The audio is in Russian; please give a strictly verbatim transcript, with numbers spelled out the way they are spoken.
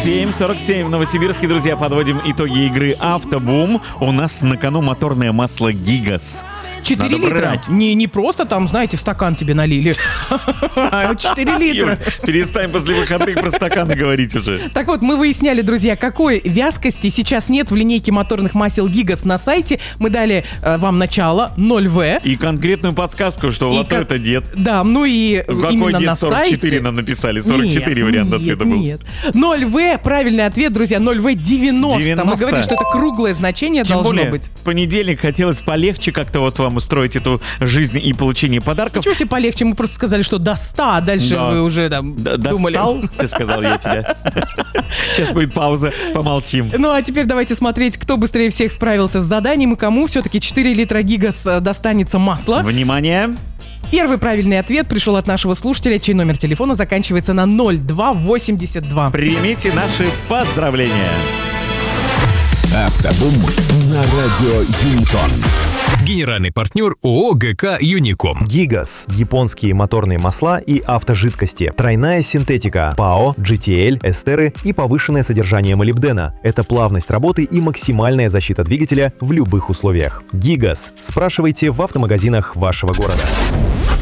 семь сорок семь в Новосибирске, друзья, подводим итоги игры «Автобум». У нас на кону моторное масло «Гигас». четыре литра. Не, не просто там, знаете, в стакан тебе налили. четыре литра. Перестань после выходных про стаканы говорить уже. Так вот, мы выясняли, друзья, какой вязкости сейчас нет в линейке моторных масел «Гигас» на сайте. Мы дали э, вам начало ноль вэ. И конкретную подсказку, что в лото это дед. Да, ну и какой именно дед? на сорок четыре сайте... нам написали. сорок четыре нет, варианта нет, ответа был. Нет, ноль вэ, правильный ответ, друзья, ноль вэ девяносто. девяносто. Мы говорили, что это круглое значение Тем должно более, быть. В понедельник хотелось полегче как-то вот вам устроить эту жизнь и получение подарков. Ничего себе полегче, мы просто сказали, что до ста, а дальше да. вы уже там Д- думали. Достал, ты сказал, я тебя. Сейчас будет пауза, помолчим. Ну а теперь давайте смотреть, кто быстрее всех справился с заданием и кому все-таки четыре литра «Гигас» достанется масла. Внимание! Первый правильный ответ пришел от нашего слушателя, чей номер телефона заканчивается на ноль два восемьдесят два. Примите наши поздравления. Автобум на радио Юнитон. Генеральный партнер ООО ГК «Юником». Гигас. Японские моторные масла и автожидкости. Тройная синтетика. ПАО, джи ти эл, эстеры и повышенное содержание молибдена. Это плавность работы и максимальная защита двигателя в любых условиях. Гигас. Спрашивайте в автомагазинах вашего города.